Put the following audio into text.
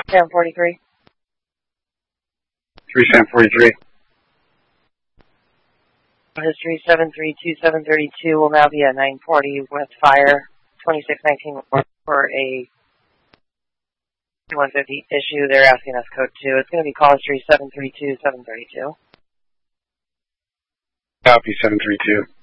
Sam 43. 3 Sam 43. History 732732 will now be at 940 West Fire, 2619 for a 150 issue. They're asking us code 2. It's going to be call history 732732. Copy 732.